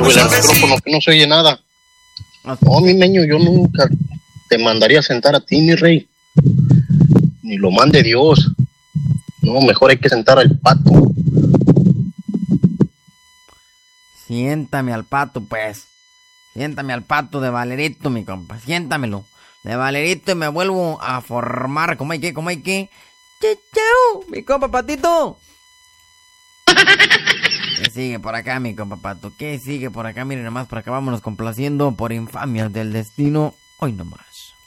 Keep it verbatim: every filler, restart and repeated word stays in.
Súbele al micrófono que no se oye nada. No, mi meño, yo nunca te mandaría a sentar a ti, mi rey. Ni lo mande Dios. No, mejor hay que sentar al pato. Siéntame al pato, pues. Siéntame al pato de Valerito, mi compa. Siéntamelo. De Valerito y me vuelvo a formar. ¿Cómo hay que? ¿Cómo hay que? ¡Chau! Mi compa Patito. ¿Qué sigue por acá, mi compa Pato? ¿Qué sigue por acá? Miren nomás, por acá vámonos complaciendo por infamias del destino. Hoy nomás.